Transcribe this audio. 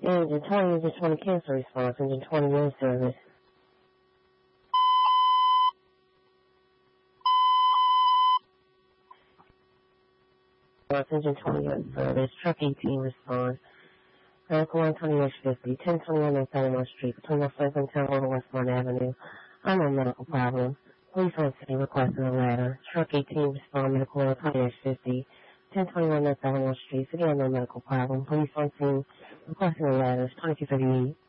Engine 20, Engine 20 cancel response. Engine 20 in service. Engine 20 in service. Truck 18 response. Medical 12850, 1021 North Alamo Street, between West Franklin Town Hall and Westmont Avenue. I'm in medical problem. Police on scene requesting a ladder. Truck 18 respond. Medical 12850, 1021 North Alamo Street. Again, no medical problem. Police on scene requesting a ladder. 2238.